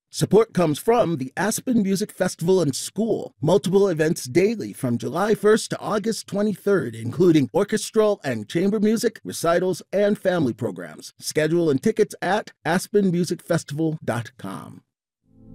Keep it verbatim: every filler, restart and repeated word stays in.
Support comes from the Aspen Music Festival and School. Multiple events daily from July first to August twenty-third, including orchestral and chamber music, recitals, and family programs. Schedule and tickets at aspen music festival dot com.